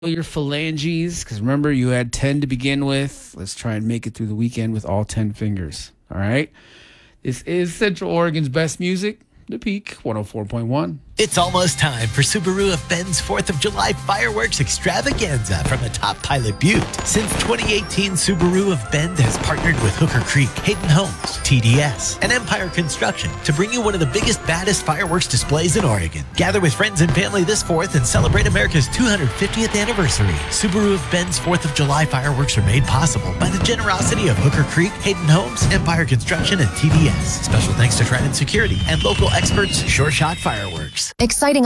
your phalanges, because remember you had 10 to begin with. Let's try and make it through the weekend with all 10 fingers. All right. This is Central Oregon's best music, The Peak 104.1. It's almost time for Subaru of Bend's 4th of July fireworks extravaganza from atop Pilot Butte. Since 2018, Subaru of Bend has partnered with Hooker Creek, Hayden Homes, TDS, and Empire Construction to bring you one of the biggest, baddest fireworks displays in Oregon. Gather with friends and family this 4th and celebrate America's 250th anniversary. Subaru of Bend's 4th of July fireworks are made possible by the generosity of Hooker Creek, Hayden Homes, Empire Construction, and TDS. Special thanks to Trident Security and local experts, Sure Shot Fireworks. Exciting